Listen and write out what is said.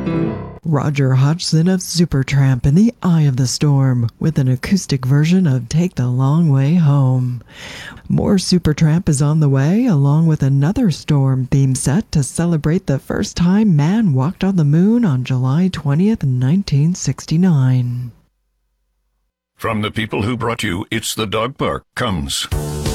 Roger Hodgson of Supertramp in the Eye of the Storm with an acoustic version of Take the Long Way Home. More Supertramp is on the way, along with another Storm theme set to celebrate the first time man walked on the moon on July 20th, 1969. From the people who brought you It's the Dog Park comes